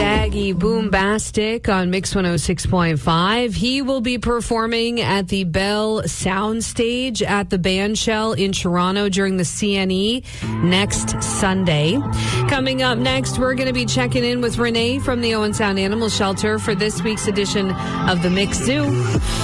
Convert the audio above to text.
Daggy Boombastic on Mix 106.5. He will be performing at the Bell Soundstage at the Bandshell in Toronto during the CNE next Sunday. Coming up next, we're going to be checking in with Renee from the Owen Sound Animal Shelter for this week's edition of the Mix Zoo.